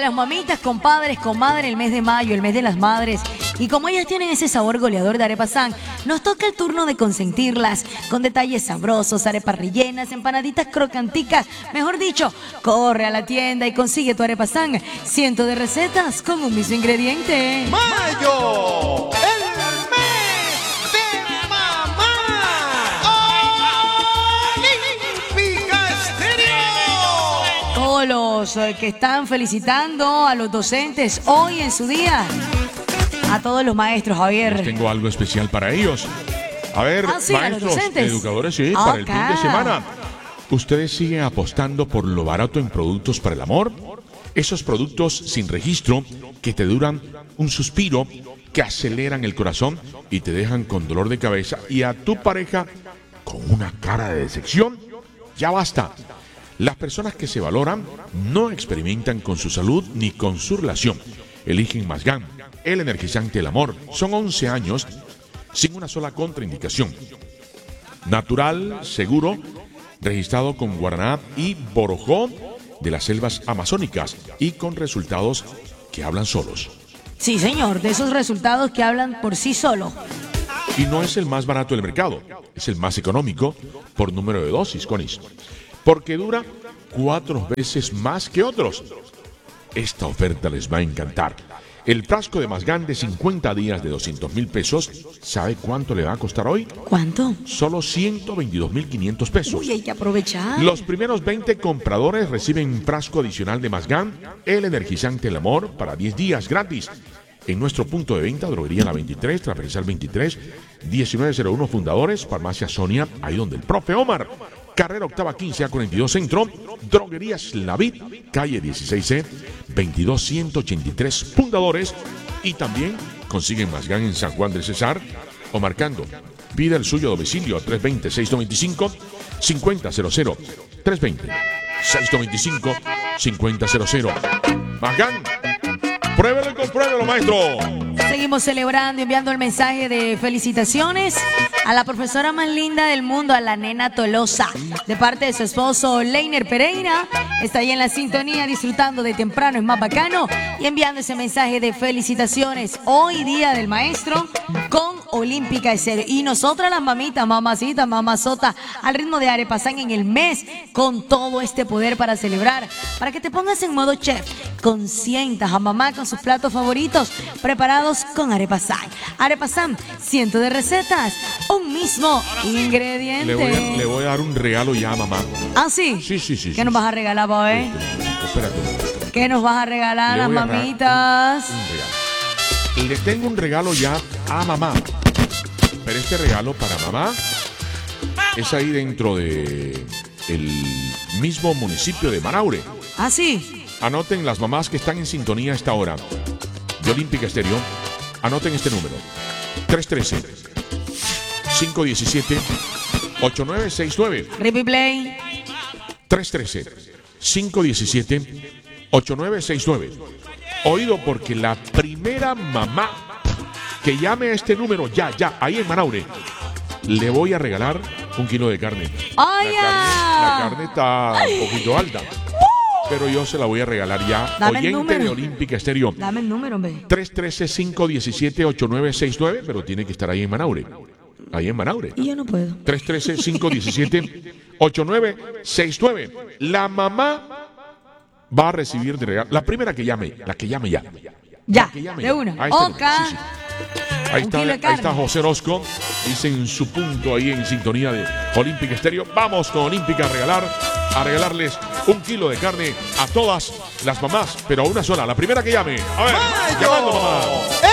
las mamitas, compadres, comadres, el mes de mayo, el mes de las madres. Y como ellas tienen ese sabor goleador de Arepa San, nos toca el turno de consentirlas con detalles sabrosos, arepas rellenas, empanaditas crocanticas. Mejor dicho, corre a la tienda y consigue tu Arepa San. Cientos de recetas con un mismo ingrediente. ¡Mayo! ¡El mes de mamá! ¡Olímpica Estéreo! Todos los que están felicitando a los docentes hoy en su día. A todos los maestros, Javier. Tengo algo especial para ellos. A ver, sí, maestros, educadores, sí, para el fin de semana. ¿Ustedes siguen apostando por lo barato en productos para el amor? Esos productos sin registro que te duran un suspiro, que aceleran el corazón y te dejan con dolor de cabeza y a tu pareja con una cara de decepción. Ya basta. Las personas que se valoran no experimentan con su salud ni con su relación. Eligen Masgan, el energizante del amor. Son 11 años sin una sola contraindicación. Natural, seguro, registrado con guaraná y borojó de las selvas amazónicas y con resultados que hablan solos. Sí, señor, de esos resultados que hablan por sí solo. Y no es el más barato del mercado, es el más económico por número de dosis, Conis, porque dura 4 veces más que otros. Esta oferta les va a encantar. El frasco de Masgan de 50 días de 200,000 pesos, ¿sabe cuánto le va a costar hoy? ¿Cuánto? Solo 122,500 pesos. Uy, hay que aprovechar. Los primeros 20 compradores reciben un frasco adicional de Masgan, el energizante del amor, para 10 días gratis. En nuestro punto de venta, Droguería La 23, Transversal 23, 1901 Fundadores, Farmacia Sonia, ahí donde el profe Omar. Carrera Octava 15 a 42 Centro, Droguerías La Vid, calle 16C, 22183 Fundadores. Y también consiguen Masgan en San Juan del Cesar o marcando. Pida el suyo a domicilio a 320-695-5000. 320-695-5000. Masgan, pruébelo y compruébelo, maestro. Seguimos celebrando, enviando el mensaje de felicitaciones a la profesora más linda del mundo, a la nena Tolosa, de parte de su esposo Leiner Pereira. Está ahí en la sintonía, disfrutando de Temprano es Más Bacano y enviando ese mensaje de felicitaciones. Hoy, Día del Maestro, con Olímpica Estéreo. Y nosotras las mamitas, mamacitas, mamazota, al ritmo de Arepa San en el mes, con todo este poder para celebrar, para que te pongas en modo chef, consientas a mamá con sus platos favoritos, preparados con Arepa San. Arepa San, cientos de recetas, un mismo ingrediente. Le voy a dar un regalo ya a mamá. ¿Ah, sí? Sí. ¿Qué nos vas a regalar, Boé? Espérate. ¿Qué nos vas a regalar a las mamitas? Le tengo un regalo ya a mamá. Pero este regalo para mamá es ahí dentro de el mismo municipio de Manaure. ¿Ah, sí? Anoten las mamás que están en sintonía a esta hora de Olímpica Estéreo. Anoten este número: 313-517-8969. Replay. 313-517-8969. Oído, porque la primera mamá que llame a este número, ya, ahí en Manaure, le voy a regalar 1 kilo de carne. ¡Ay, La carne está un poquito alta, pero yo se la voy a regar ya. Dame el Oyente número de Olímpica Estéreo. Dame el número, hombre. 313-517-8969, pero tiene que estar ahí en Manaure. Ahí en Manaure. Y yo no puedo. 313-517-8969. La mamá va a recibir de regalo. La primera que llame, la que llame ya. Ya, Que llame de ya. una. Ahí está, Oca. sí. Ahí está José Orozco. Dice en su punto ahí en sintonía de Olímpica Estéreo. Vamos con Olímpica a regalarles 1 kilo de carne a todas las mamás, pero a una sola. La primera que llame. A ver, llamando, mamá.